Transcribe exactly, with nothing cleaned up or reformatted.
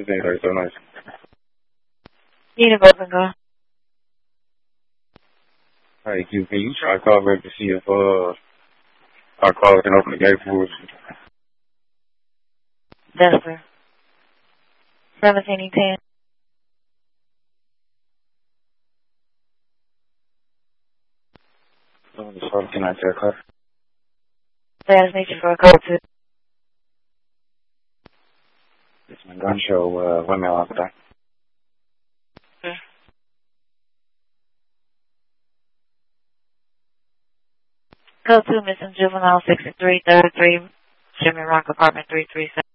This ain't like so nice. Need a open go. Hey, Q, can you try to call back to see if uh our caller can open the gate for us? Denver. seventeen ten. Oh, the fuck can I check her? Last need you for a code two. It's my gun show, uh, women off that. Code two, missing juvenile sixty-three thirty-three, Jimmy Rock apartment three three seven.